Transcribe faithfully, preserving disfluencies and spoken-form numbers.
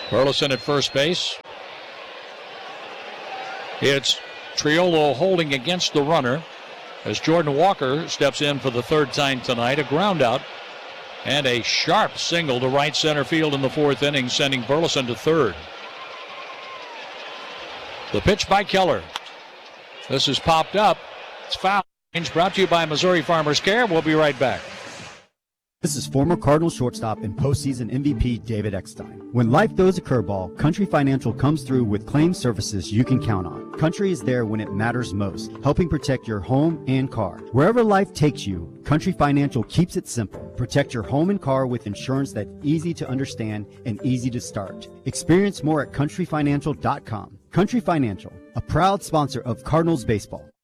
Burleson at first base. It's Triolo holding against the runner as Jordan Walker steps in for the third time tonight. A ground out and a sharp single to right center field in the fourth inning, sending Burleson to third. The pitch by Keller. This is popped up. It's foul. Brought to you by Missouri Farmers Care. We'll be right back. This is former Cardinals shortstop and postseason M V P David Eckstein. When life throws a curveball, Country Financial comes through with claim services you can count on. Country is there when it matters most, helping protect your home and car. Wherever life takes you, Country Financial keeps it simple. Protect your home and car with insurance that's easy to understand and easy to start. Experience more at country financial dot com. Country Financial, a proud sponsor of Cardinals baseball.